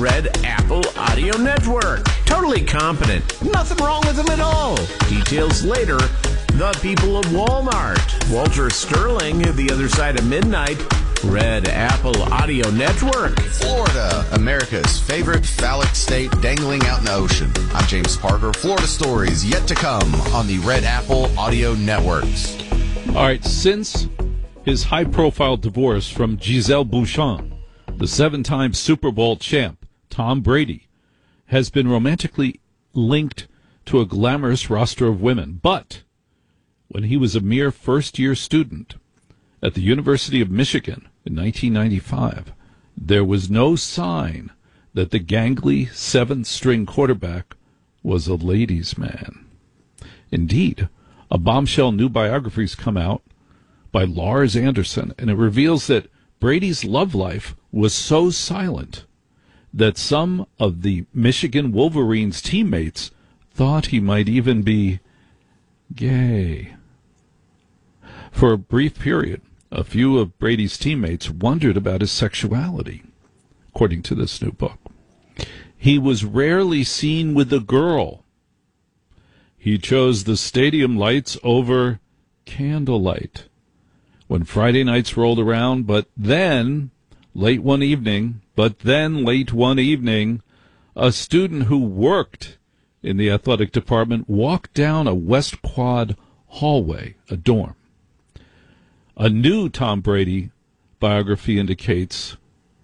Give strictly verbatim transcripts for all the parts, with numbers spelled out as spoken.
Red Apple Audio Network. Totally competent. Nothing wrong with them at all. Details later. The people of Walmart. Walter Sterling, The Other Side of Midnight. Red Apple Audio Network. Florida, America's favorite phallic state dangling out in the ocean. I'm James Parker. Florida stories yet to come on the Red Apple Audio Networks. All right, since his high-profile divorce from Gisele Bündchen, the seven-time Super Bowl champ, Tom Brady, has been romantically linked to a glamorous roster of women. But when he was a mere first-year student at the University of Michigan in nineteen ninety-five, there was no sign that the gangly seventh-string quarterback was a ladies' man. Indeed, a bombshell new biography has come out by Lars Anderson, and it reveals that Brady's love life was so silent that some of the Michigan Wolverines teammates thought he might even be gay. For a brief period, a few of Brady's teammates wondered about his sexuality, according to this new book. He was rarely seen with a girl. He chose the stadium lights over candlelight when Friday nights rolled around, but then, late one evening, but then late one evening, a student who worked in the athletic department walked down a West Quad hallway, a dorm. A new Tom Brady biography indicates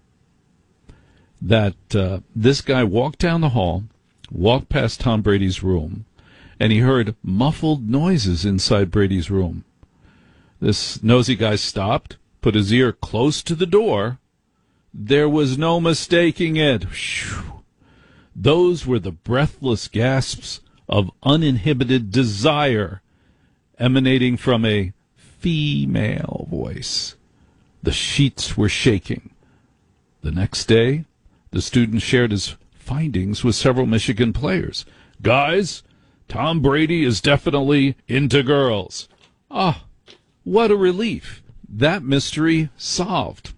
that uh, this guy walked down the hall, walked past Tom Brady's room, and he heard muffled noises inside Brady's room. This nosy guy stopped, put his ear close to the door. There was no mistaking it. Whew. Those were the breathless gasps of uninhibited desire emanating from a female voice. The sheets were shaking. The next day, the student shared his findings with several Michigan players. Guys, Tom Brady is definitely into girls. Ah, what a relief. That mystery solved.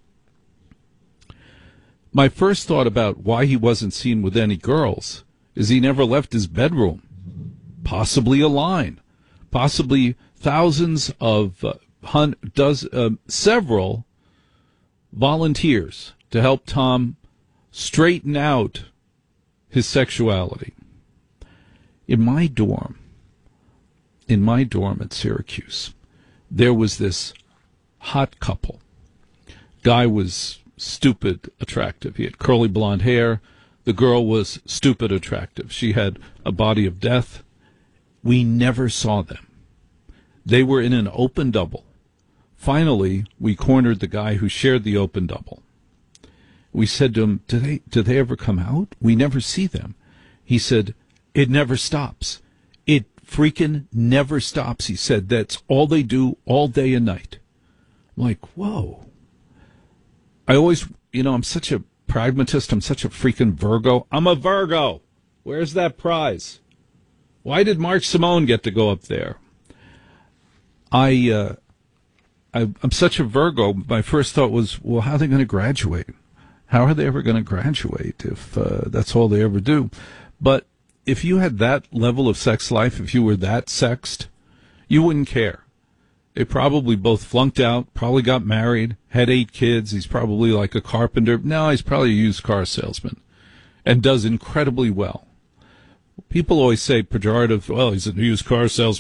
My first thought about why he wasn't seen with any girls is he never left his bedroom. Possibly a line. Possibly thousands of, uh, hun- does, uh, several volunteers to help Tom straighten out his sexuality. In my dorm, in my dorm at Syracuse, there was this hot couple. Guy was stupid attractive. He had curly blonde hair. The girl was stupid attractive. She had a body of death. We never saw them. They were in an open double. Finally, we cornered the guy who shared the open double. We said to him, do they, do they ever come out? We never see them. He said, it never stops. It freaking never stops. He said, that's all they do all day and night. I'm like, whoa. I always, you know, I'm such a pragmatist. I'm such a freaking Virgo. I'm a Virgo. Where's that prize? Why did Mark Simone get to go up there? I, uh, I, I'm such a Virgo. My first thought was, well, how are they going to graduate? How are they ever going to graduate if uh, that's all they ever do? But if you had that level of sex life, if you were that sexed, you wouldn't care. They probably both flunked out, probably got married, had eight kids. He's probably like a carpenter. No, he's probably a used car salesman and does incredibly well. People always say pejorative, well, he's a used car salesman.